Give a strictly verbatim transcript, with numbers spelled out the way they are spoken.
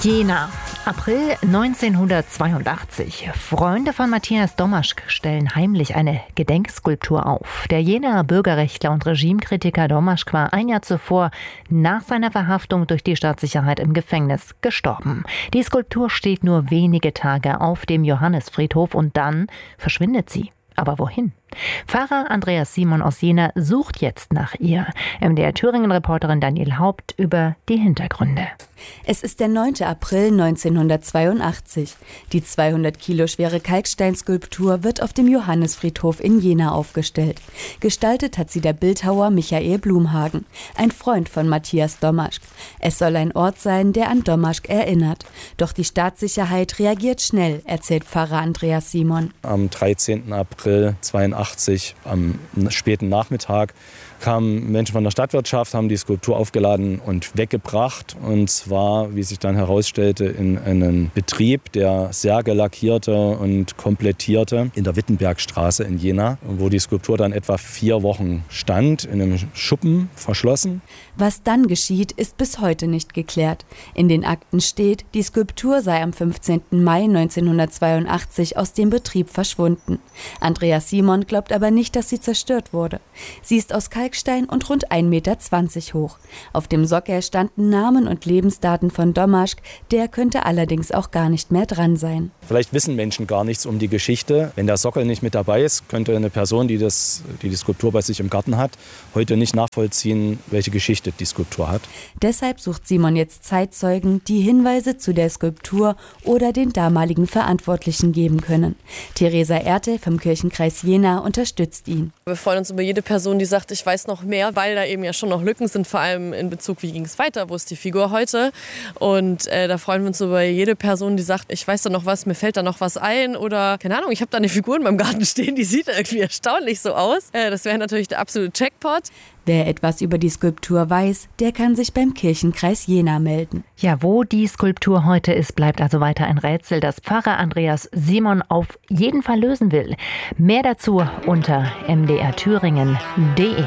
Jena, April neunzehnhundertzweiundachtzig. Freunde von Matthias Domaschk stellen heimlich eine Gedenkskulptur auf. Der Jenaer Bürgerrechtler und Regimekritiker Domaschk war ein Jahr zuvor nach seiner Verhaftung durch die Staatssicherheit im Gefängnis gestorben. Die Skulptur steht nur wenige Tage auf dem Johannisfriedhof und dann verschwindet sie. Aber wohin? Pfarrer Andreas Simon aus Jena sucht jetzt nach ihr. M D R Thüringen-Reporterin Daniel Haupt über die Hintergründe. Es ist der neunte April neunzehnhundertzweiundachtzig. Die zweihundert Kilo schwere Kalksteinskulptur wird auf dem Johannisfriedhof in Jena aufgestellt. Gestaltet hat sie der Bildhauer Michael Blumhagen, ein Freund von Matthias Domaschk. Es soll ein Ort sein, der an Domaschk erinnert. Doch die Staatssicherheit reagiert schnell, erzählt Pfarrer Andreas Simon. Am dreizehnten April zweiundachtzig, am späten Nachmittag, kamen Menschen von der Stadtwirtschaft, haben die Skulptur aufgeladen und weggebracht. Und zwar, wie sich dann herausstellte, in einen Betrieb, der Särge lackierte und komplettierte, in der Wittenbergstraße in Jena, wo die Skulptur dann etwa vier Wochen stand, in einem Schuppen verschlossen. Was dann geschieht, ist bis heute nicht geklärt. In den Akten steht, die Skulptur sei am fünfzehnten Mai neunzehnhundertzweiundachtzig aus dem Betrieb verschwunden. Andreas Simon glaubt aber nicht, dass sie zerstört wurde. Sie ist aus Kalkstein und rund ein Meter zwanzig hoch. Auf dem Sockel standen Namen und Lebensdaten von Domaschk, der könnte allerdings auch gar nicht mehr dran sein. Vielleicht wissen Menschen gar nichts um die Geschichte. Wenn der Sockel nicht mit dabei ist, könnte eine Person, die, das, die die Skulptur bei sich im Garten hat, heute nicht nachvollziehen, welche Geschichte die Skulptur hat. Deshalb sucht Simon jetzt Zeitzeugen, die Hinweise zu der Skulptur oder den damaligen Verantwortlichen geben können. Theresa Erte vom Kirchenkreis Jena unterstützt ihn. Wir freuen uns über jede Person, die sagt, ich weiß noch mehr, weil da eben ja schon noch Lücken sind, vor allem in Bezug, wie ging es weiter, wo ist die Figur heute. Und äh, da freuen wir uns über jede Person, die sagt, ich weiß da noch was, mir fällt da noch was ein oder, keine Ahnung, ich habe da eine Figur in meinem Garten stehen, die sieht irgendwie erstaunlich so aus. Äh, das wäre natürlich der absolute Jackpot. Wer etwas über die Skulptur weiß, der kann sich beim Kirchenkreis Jena melden. Ja, wo die Skulptur heute ist, bleibt also weiter ein Rätsel, das Pfarrer Andreas Simon auf jeden Fall lösen will. Mehr dazu unter m d r thüringen punkt d e.